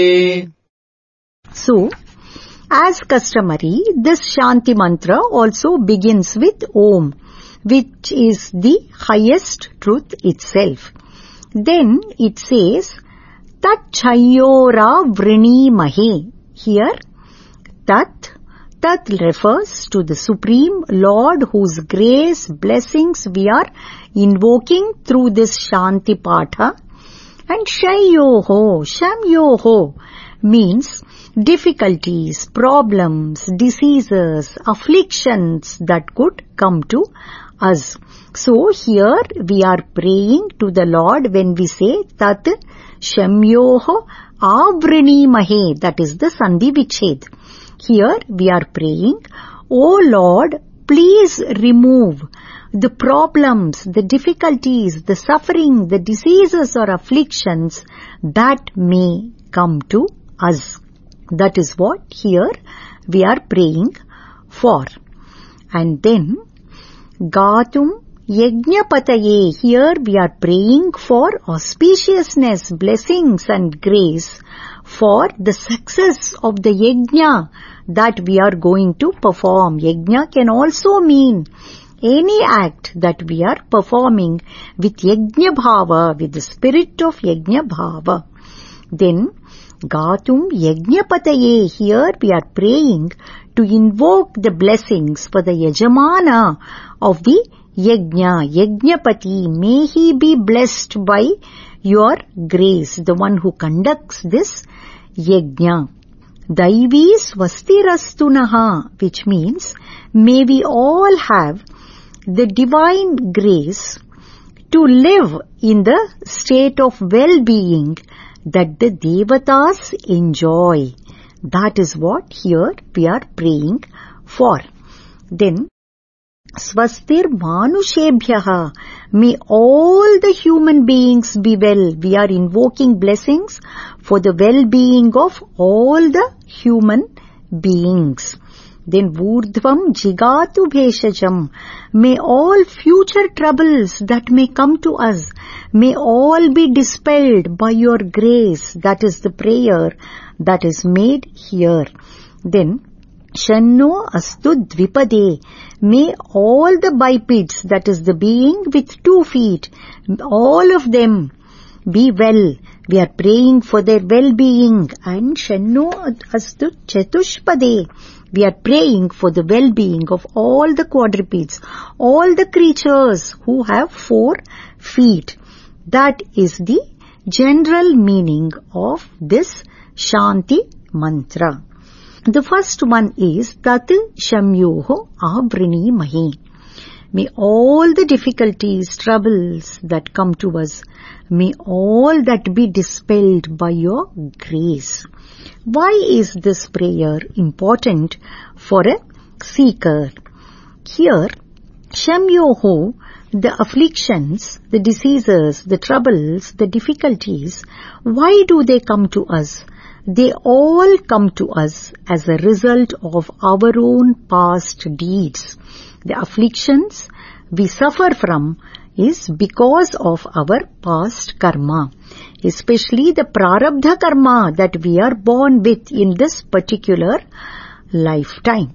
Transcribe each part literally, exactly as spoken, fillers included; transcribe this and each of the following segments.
So, as customary, this Shanti mantra also begins with Om, which is the highest truth itself. Then it says, Tat Chayora Vrini Mahe. Here, Tat, Tat refers to the Supreme Lord whose grace, blessings we are invoking through this Shanti Patha. And Shayoho, Shamyoho means difficulties, problems, diseases, afflictions that could come to us. So here we are praying to the Lord when we say Tat Shamyoho Avrini Mahe, that is the Sandhi Vichhed. Here we are praying, O Lord, please remove the problems, the difficulties, the suffering, the diseases or afflictions that may come to us. That is what here we are praying for. And then, Gatum Yajnapataye, here we are praying for auspiciousness, blessings and grace for the success of the yajna that we are going to perform. Yajna can also mean any act that we are performing with yajna bhava, with the spirit of yajna bhava. Then, Gatum Yajnapataye, here we are praying to invoke the blessings for the Yajamana of the Yajna, Yajnapati. May he be blessed by your grace, the one who conducts this Yajna. Daivi Swastirastunaha, which means may we all have the divine grace to live in the state of well-being that the Devatas enjoy. That is what here we are praying for. Then, Swastir Manushebhyaha, may all the human beings be well. We are invoking blessings for the well-being of all the human beings. Then Vurdhvam Jigatu Bheshajam, may all future troubles that may come to us, may all be dispelled by your grace. That is the prayer that is made here. Then Shanno Astu Dvipade, may all the bipeds, that is the being with two feet, all of them be well. We are praying for their well-being. And Shanno Astu Chatushpade, we are praying for the well-being of all the quadrupeds, all the creatures who have four feet. That is the general meaning of this Shanti mantra. The first one is Tat Shamyoho Avrini Mahe. May all the difficulties, troubles that come to us, may all that be dispelled by your grace. Why is this prayer important for a seeker? Here, Shamyoho, the afflictions, the diseases, the troubles, the difficulties, why do they come to us? They all come to us as a result of our own past deeds. The afflictions we suffer from is because of our past karma, especially the prarabdha karma that we are born with in this particular lifetime.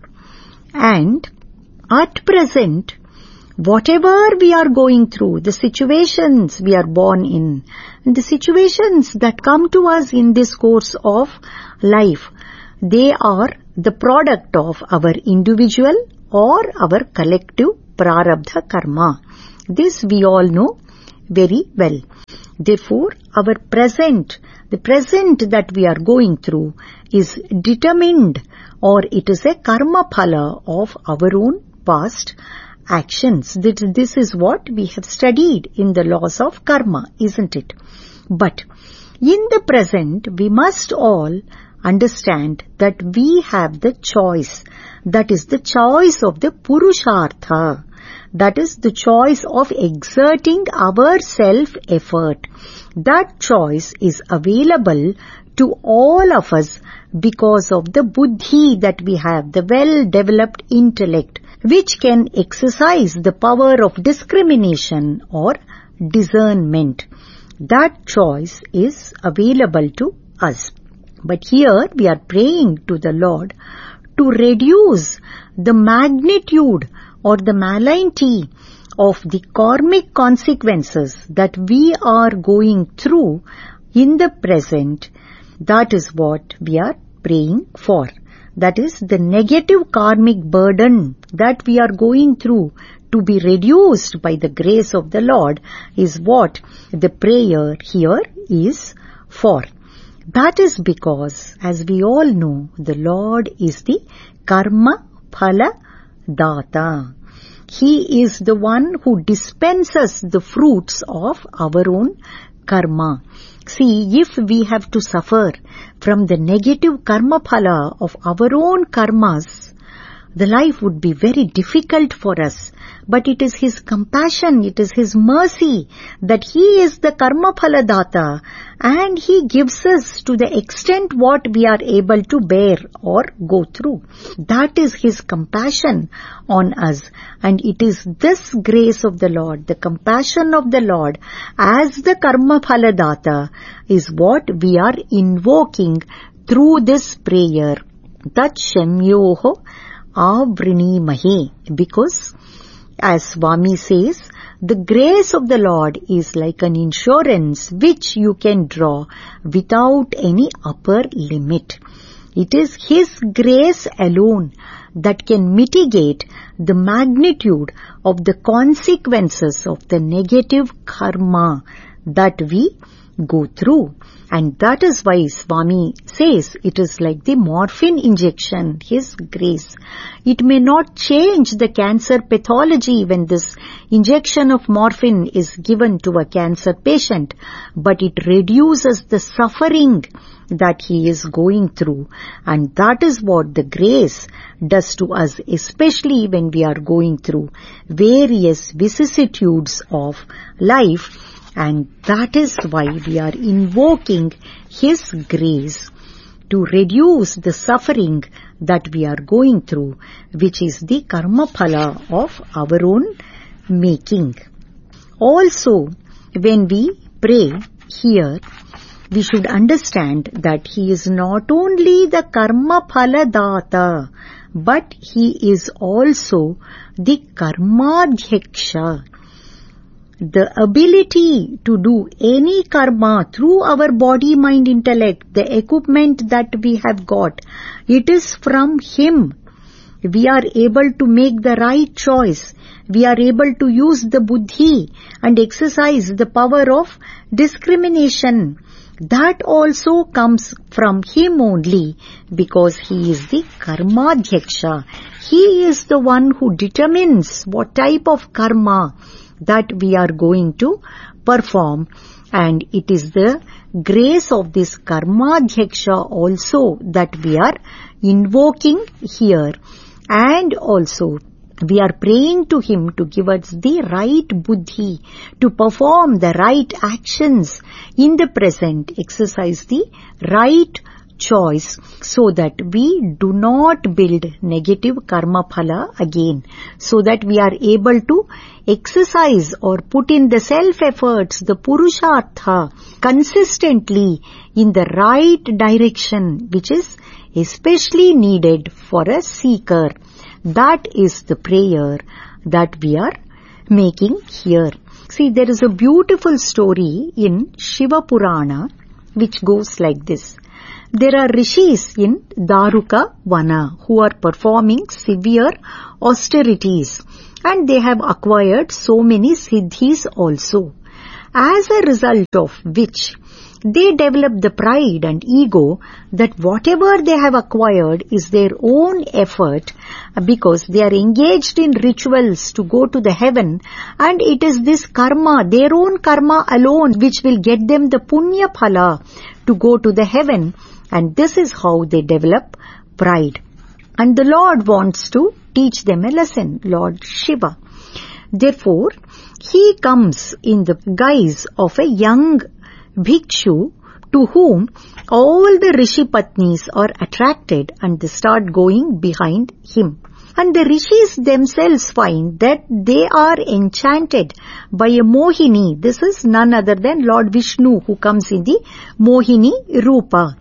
And at present, whatever we are going through, the situations we are born in, the situations that come to us in this course of life, they are the product of our individual or our collective prarabdha karma. This we all know very well. Therefore, our present, the present that we are going through is determined, or it is a karma phala of our own past actions. This, this is what we have studied in the laws of karma, isn't it? But in the present, we must all understand that we have the choice. That is the choice of the Purushartha. That is the choice of exerting our self-effort. That choice is available to all of us because of the buddhi that we have, the well-developed intellect, which can exercise the power of discrimination or discernment. That choice is available to us. But here we are praying to the Lord to reduce the magnitude or the malignity of the karmic consequences that we are going through in the present. That is what we are praying for. That is the negative karmic burden that we are going through to be reduced by the grace of the Lord is what the prayer here is for. That is because, as we all know, the Lord is the karma phala data. He is the one who dispenses the fruits of our own karma. See, if we have to suffer from the negative karma phala of our own karmas, the life would be very difficult for us. But it is His compassion, it is His mercy that He is the karma phala data, and He gives us to the extent what we are able to bear or go through. That is His compassion on us, and it is this grace of the Lord, the compassion of the Lord as the karma phala data is what we are invoking through this prayer. Tat shamyoho avrinimahe, because as Swami says, the grace of the Lord is like an insurance which you can draw without any upper limit. It is His grace alone that can mitigate the magnitude of the consequences of the negative karma that we go through. And that is why Swami says it is like the morphine injection, His grace. It may not change the cancer pathology when this injection of morphine is given to a cancer patient, but it reduces the suffering that he is going through. And that is what the grace does to us, especially when we are going through various vicissitudes of life. And that is why we are invoking His grace to reduce the suffering that we are going through, which is the karma phala of our own making. Also, when we pray here, we should understand that He is not only the karma phala data, but He is also the karmadhyaksha. The ability to do any karma through our body, mind, intellect, the equipment that we have got, it is from Him. We are able to make the right choice. We are able to use the buddhi and exercise the power of discrimination. That also comes from Him only, because He is the karmadhyaksha. He is the one who determines what type of karma that we are going to perform, and it is the grace of this karmadhyaksha also that we are invoking here. And also we are praying to Him to give us the right buddhi, to perform the right actions in the present, exercise the right choice, so that we do not build negative karma phala again, so that we are able to exercise or put in the self-efforts, the purushartha, consistently in the right direction, which is especially needed for a seeker. That is the prayer that we are making here. See, there is a beautiful story in Shiva Purana which goes like this. There are rishis in Daruka Vana who are performing severe austerities, and they have acquired so many siddhis also. As a result of which, they develop the pride and ego that whatever they have acquired is their own effort, because they are engaged in rituals to go to the heaven, and it is this karma, their own karma alone, which will get them the punya phala to go to the heaven. And this is how they develop pride. And the Lord wants to teach them a lesson, Lord Shiva. Therefore, He comes in the guise of a young bhikshu to whom all the rishi patnis are attracted, and they start going behind him. And the rishis themselves find that they are enchanted by a Mohini. This is none other than Lord Vishnu, who comes in the Mohini Rupa.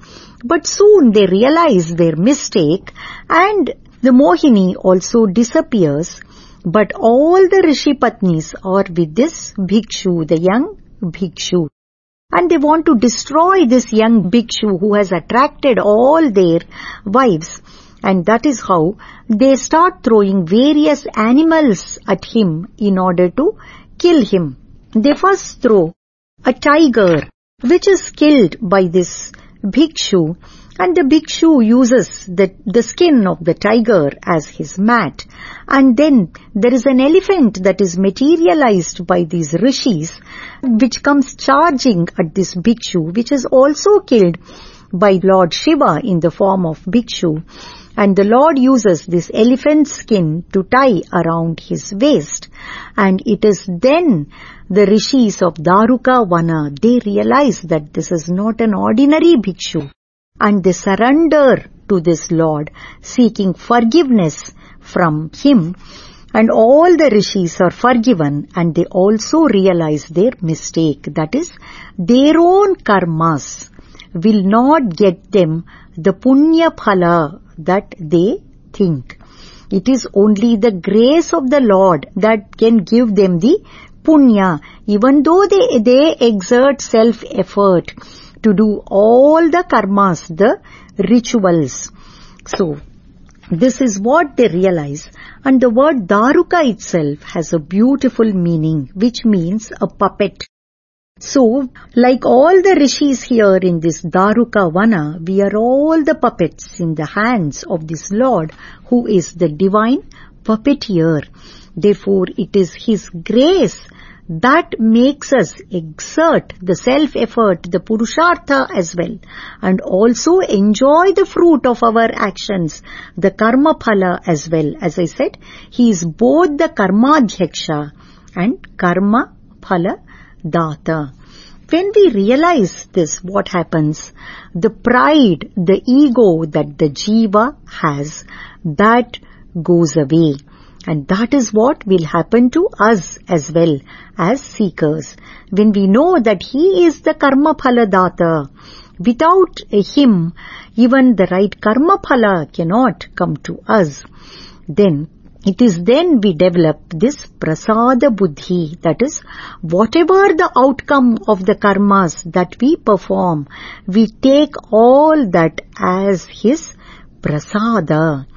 But soon they realize their mistake and the Mohini also disappears. But all the Rishi Patnis are with this Bhikshu, the young Bhikshu. And they want to destroy this young Bhikshu who has attracted all their wives. And that is how they start throwing various animals at him in order to kill him. They first throw a tiger, which is killed by this Bhikshu, and the Bhikshu uses the, the skin of the tiger as his mat. And then there is an elephant that is materialized by these rishis, which comes charging at this Bhikshu, which is also killed by Lord Shiva in the form of Bhikshu. And the Lord uses this elephant skin to tie around his waist. And it is then the rishis of Daruka Vana, they realize that this is not an ordinary Bhikshu. And they surrender to this Lord, seeking forgiveness from him. And all the rishis are forgiven, and they also realize their mistake. That is, their own karmas will not get them the punya phala that they think. It is only the grace of the Lord that can give them the punya, even though they, they exert self-effort to do all the karmas, the rituals. So, this is what they realize. And the word Daruka itself has a beautiful meaning, which means a puppet. So, like all the rishis here in this Daruka Vana, we are all the puppets in the hands of this Lord, who is the divine puppeteer. Therefore, it is His grace that makes us exert the self-effort, the purushartha as well, and also enjoy the fruit of our actions, the karma phala as well. As I said, He is both the karmadhyaksha and karma phala data. When we realize this, what happens? The pride, the ego that the jiva has, that goes away. And that is what will happen to us as well as seekers. When we know that He is the karma phala data, without Him, even the right karma phala cannot come to us. Then, it is then we develop this prasada buddhi, that is, whatever the outcome of the karmas that we perform, we take all that as His prasada.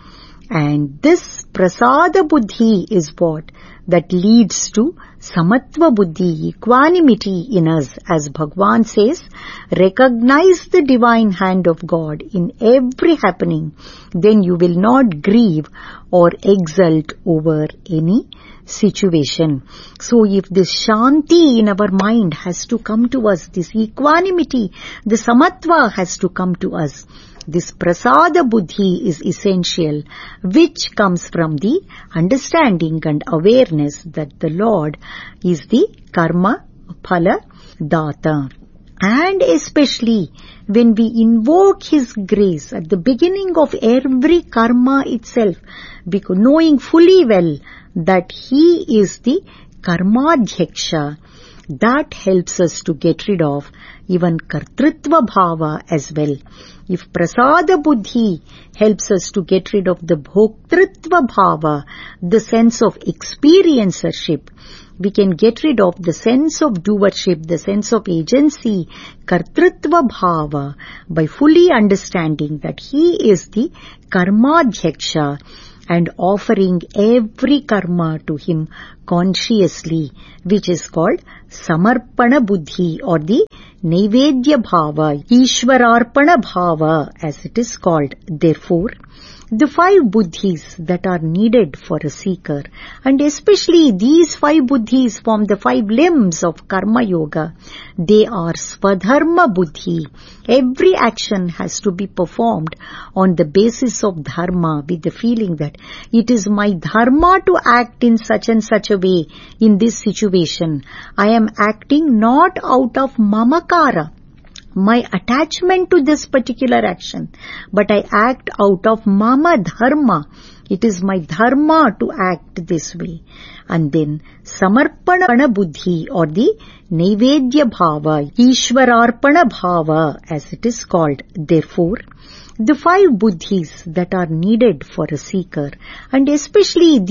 And this prasada buddhi is what? That leads to samatva buddhi, equanimity in us. As Bhagwan says, recognize the divine hand of God in every happening. Then you will not grieve or exult over any situation. So if this shanti in our mind has to come to us, this equanimity, the samatva has to come to us, this prasada buddhi is essential, which comes from the understanding and awareness that the Lord is the karma phala data. And especially when we invoke His grace at the beginning of every karma itself, because knowing fully well that He is the karmadhyaksha, that helps us to get rid of even kartritva bhava as well. If prasada buddhi helps us to get rid of the bhoktritva bhava, the sense of experiencership, we can get rid of the sense of doership, the sense of agency, kartritva bhava, by fully understanding that He is the karmadhyaksha and offering every karma to Him consciously, which is called samarpana buddhi or the naivedya bhava, ishwararpana bhava as it is called. Therefore, the five buddhis that are needed for a seeker, and especially these five buddhis form the five limbs of karma yoga, they are swadharma buddhi. Every action has to be performed on the basis of dharma, with the feeling that it is my dharma to act in such and such a way in this situation. I am acting not out of mamakara, my attachment to this particular action, but I act out of mama dharma. It is my dharma to act this way. And then samarpana buddhi, or the naivedya bhava, ishwararpana bhava as it is called. Therefore, the five buddhis that are needed for a seeker, and especially